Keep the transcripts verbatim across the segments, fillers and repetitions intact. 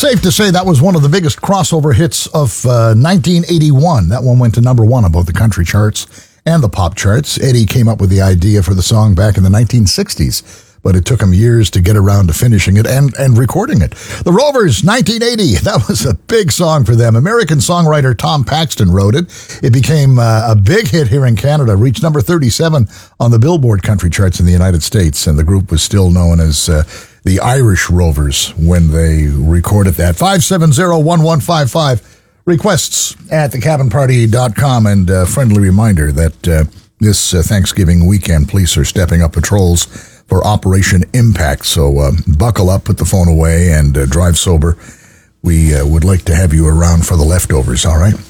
Safe to say that was one of the biggest crossover hits of uh, nineteen eighty-one. That one went to number one on both the country charts and the pop charts. Eddie came up with the idea for the song back in the nineteen sixties, but it took him years to get around to finishing it and, and recording it. The Rovers, nineteen eighty, that was a big song for them. American songwriter Tom Paxton wrote it. It became uh, a big hit here in Canada, reached number thirty-seven on the Billboard country charts in the United States, and the group was still known as uh, the Irish Rovers when they recorded that. five seven zero, one one five five, requests at the cabin party dot com, and a friendly reminder that uh, this uh, Thanksgiving weekend, police are stepping up patrols for Operation Impact. So uh, buckle up, put the phone away, and uh, drive sober. We uh, would like to have you around for the leftovers, all right?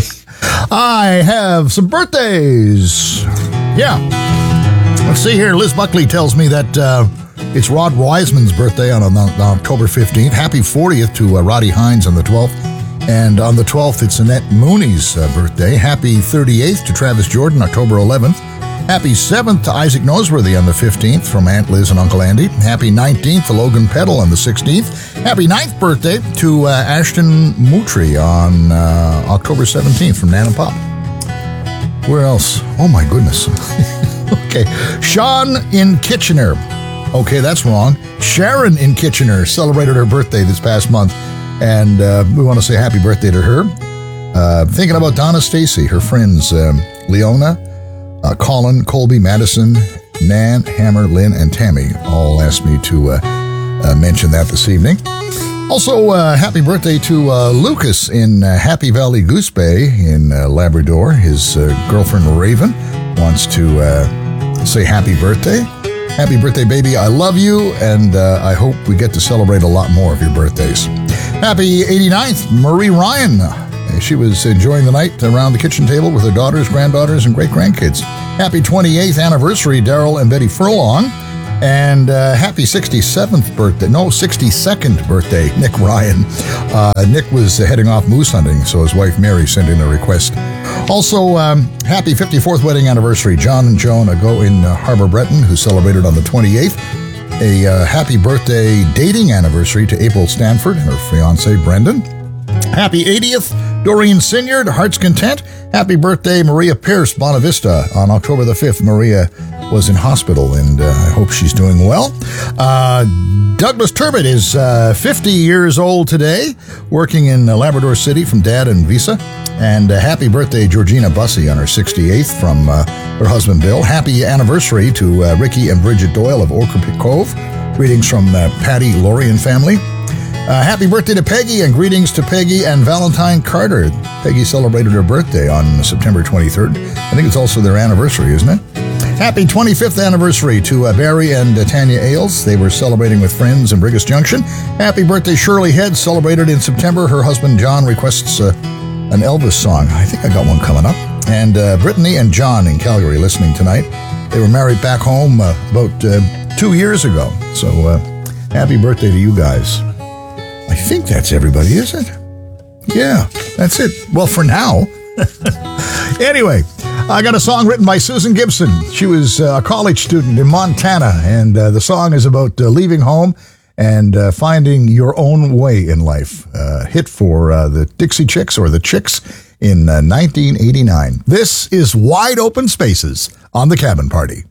I have some birthdays. Yeah. Let's see here. Liz Buckley tells me that uh, it's Rod Wiseman's birthday on, on, on October fifteenth. Happy fortieth to uh, Roddy Hines on the twelfth. And on the twelfth, it's Annette Mooney's uh, birthday. Happy thirty-eighth to Travis Jordan, October eleventh. Happy seventh to Isaac Noseworthy on the fifteenth from Aunt Liz and Uncle Andy. Happy nineteenth to Logan Peddle on the sixteenth. Happy ninth birthday to uh, Ashton Moutry on uh, October seventeenth from Nan and Pop. Where else? Oh my goodness. Okay. Sean in Kitchener. Okay, that's wrong. Sharon in Kitchener celebrated her birthday this past month, and uh, we want to say happy birthday to her. Uh, thinking about Donna Stacy, her friends um, Leona, uh, Colin, Colby, Madison, Nan, Hammer, Lynn, and Tammy all asked me to uh, uh, mention that this evening. Also, uh, happy birthday to uh, Lucas in uh, Happy Valley Goose Bay in uh, Labrador. His uh, girlfriend Raven wants to uh, say happy birthday. Happy birthday, baby. I love you, and uh, I hope we get to celebrate a lot more of your birthdays. Happy eighty-ninth, Marie Ryan. She was enjoying the night around the kitchen table with her daughters, granddaughters, and great-grandkids. Happy twenty-eighth anniversary, Daryl and Betty Furlong. And uh, happy sixty-seventh birthday, no, sixty-second birthday, Nick Ryan. Uh, Nick was uh, heading off moose hunting, so his wife Mary sent in a request. Also, um, happy fifty-fourth wedding anniversary, John and Joan Ago in uh, Harbor Breton, who celebrated on the twenty-eighth. A uh, happy birthday dating anniversary to April Stanford and her fiancé, Brendan. Happy eightieth, Doreen Sinyard, Heart's Content. Happy birthday, Maria Pierce, Bonavista. On October the fifth, Maria was in hospital, and uh, I hope she's doing well. Uh, Douglas Turbot is uh, fifty years old today, working in uh, Labrador City from Dad and Visa. And uh, happy birthday, Georgina Bussey, on her sixty-eighth from uh, her husband, Bill. Happy anniversary to uh, Ricky and Bridget Doyle of Orcapit Cove. Greetings from uh, Patty, Lori, and family. Uh, happy birthday to Peggy, and greetings to Peggy and Valentine Carter. Peggy celebrated her birthday on September twenty-third. I think it's also their anniversary, isn't it? Happy twenty-fifth anniversary to uh, Barry and uh, Tanya Ailes. They were celebrating with friends in Brigus Junction. Happy birthday, Shirley Head, celebrated in September. Her husband, John, requests uh, an Elvis song. I think I got one coming up. And uh, Brittany and John in Calgary listening tonight. They were married back home uh, about uh, two years ago. So uh, happy birthday to you guys. I think that's everybody, is it? Yeah, that's it. Well, for now. Anyway, I got a song written by Susan Gibson. She was uh, a college student in Montana, and uh, the song is about uh, leaving home and uh, finding your own way in life. Uh, hit for uh, the Dixie Chicks, or the Chicks, in uh, nineteen eighty-nine. This is Wide Open Spaces on The Cabin Party.